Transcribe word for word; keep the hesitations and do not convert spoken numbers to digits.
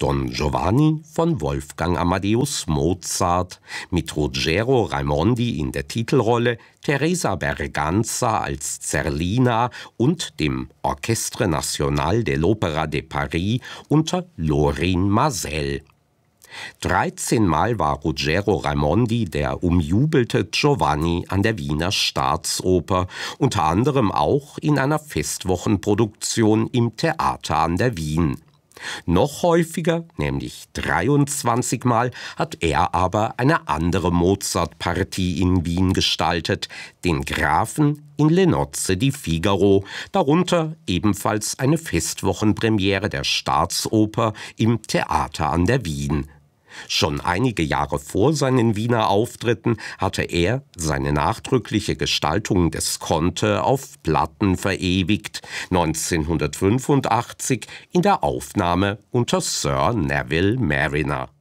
Don Giovanni von Wolfgang Amadeus Mozart mit Ruggero Raimondi in der Titelrolle, Teresa Berganza als Zerlina und dem Orchestre National de l'Opéra de Paris unter Lorin Maazel. dreizehnmal war Ruggero Raimondi der umjubelte Giovanni an der Wiener Staatsoper, unter anderem auch in einer Festwochenproduktion im Theater an der Wien. Noch häufiger, nämlich dreiundzwanzig Mal, hat er aber eine andere Mozart-Partie in Wien gestaltet, den Grafen in Le Nozze di Figaro, darunter ebenfalls eine Festwochenpremiere der Staatsoper im Theater an der Wien. Schon einige Jahre vor seinen Wiener Auftritten hatte er seine nachdrückliche Gestaltung des Conte auf Platten verewigt, neunzehnhundertfünfundachtzig in der Aufnahme unter Sir Neville Marriner.